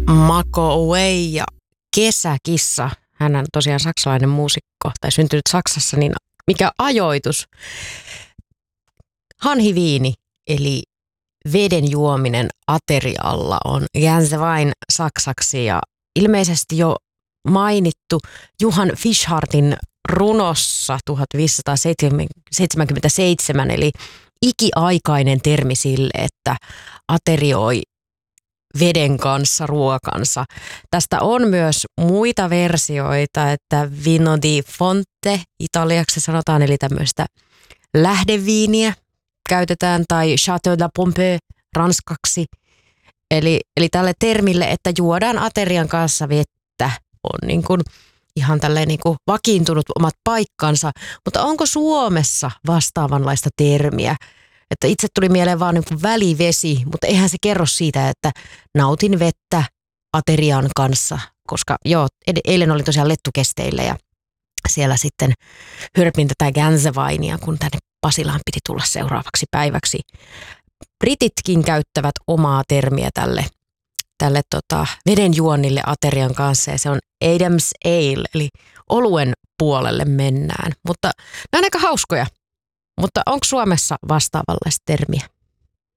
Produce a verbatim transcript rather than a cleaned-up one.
Mako Away ja Kesäkissa. Hän on tosiaan saksalainen muusikko tai syntynyt Saksassa, niin mikä ajoitus? Hanhiviini eli veden juominen aterialla on Ganze Wein saksaksi ja ilmeisesti jo mainittu Johann Fischartin runossa tuhatviisisataaseitsemänkymmentäseitsemän, eli ikiaikainen termi sille, että aterioi veden kanssa ruokansa. Tästä on myös muita versioita, että vino di fonte italiaksi sanotaan, eli tämmöistä lähdeviiniä käytetään, tai Château de la Pompe ranskaksi. Eli, eli tälle termille, että juodaan aterian kanssa vettä, on niin kuin ihan tälleen niin kuin vakiintunut omat paikkansa. Mutta onko Suomessa vastaavanlaista termiä? Että itse tuli mieleen vaan niin kuin välivesi, mutta eihän se kerro siitä, että nautin vettä aterian kanssa. Koska joo, eilen olin tosiaan lettukesteillä ja siellä sitten hörpin tätä Ganze Weinia, kun tänne Pasilaan piti tulla seuraavaksi päiväksi. Brititkin käyttävät omaa termiä tälle, tälle tota, vedenjuonnille aterian kanssa ja se on Adam's Ale, eli oluen puolelle mennään. Mutta nämä on aika hauskoja. Mutta onko Suomessa vastaavanlaista termiä?